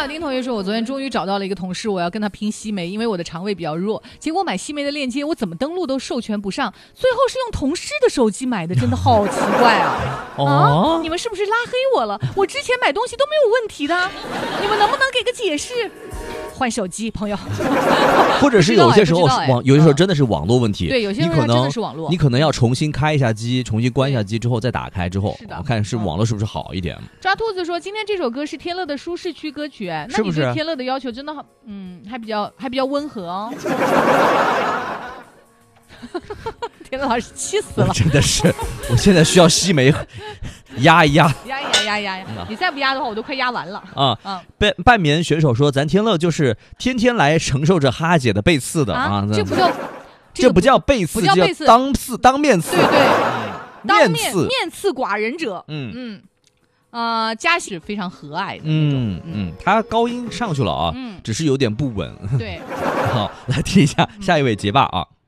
小丁同学说，我昨天终于找到了一个同事，我要跟他拼西梅，因为我的肠胃比较弱。结果买西梅的链接，我怎么登录都授权不上，最后是用同事的手机买的，真的好奇怪啊！你们是不是拉黑我了？我之前买东西都没有问题的，你们能不能给个解释？换手机，朋友。 或者是有些时候有些时候真的是网络问题。 对，有些时候真的是网络。 你可能要重新开一下机，重新关一下机之后再打开之后，我看是网络是不是好一点。 抓兔子说，今天这首歌是天乐的舒适区歌曲，那你对天乐的要求真的好，还比较温和哦。天乐老师气死了， 真的是，我现在需要西梅压一压， 你再不压的话，我都快压完了啊！半眠选手说，咱天乐就是天天来承受着哈姐的背刺的啊，这不叫背刺，叫当面刺， 对，面刺寡人者，嘉熙是非常和蔼的那种， 他高音上去了啊，只是有点不稳， 对， 好，来听一下下一位结霸啊。